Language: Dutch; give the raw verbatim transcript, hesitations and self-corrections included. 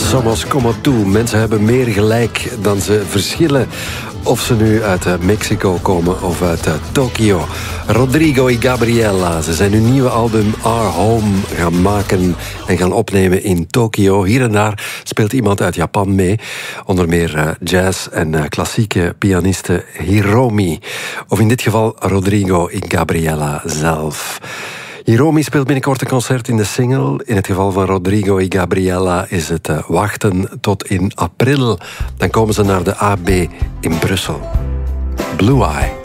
Somos como tú. Mensen hebben meer gelijk dan ze verschillen. Of ze nu uit uh, Mexico komen of uit uh, Tokio. Rodrigo y Gabriela. Ze zijn hun nieuwe album Our Home gaan maken en gaan opnemen in Tokio. Hier en daar speelt iemand uit Japan mee. Onder meer uh, jazz en uh, klassieke pianiste Hiromi. Of in dit geval Rodrigo y Gabriela zelf. Hiromi speelt binnenkort een concert in de Single. In het geval van Rodrigo y Gabriela is het uh, wachten tot in april. Dan komen ze naar de A B in Brussel. Blue Eye.